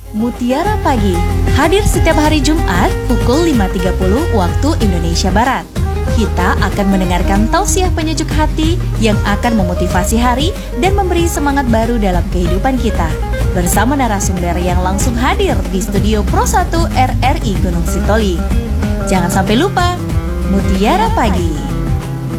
Mutiara Pagi hadir setiap hari Jumat pukul 5.30 waktu Indonesia Barat. Kita akan mendengarkan tausiah penyejuk hati yang akan memotivasi hari dan memberi semangat baru dalam kehidupan kita. Bersama narasumber yang langsung hadir di studio Pro 1 RRI Gunung Sitoli. Jangan sampai lupa, Mutiara Pagi.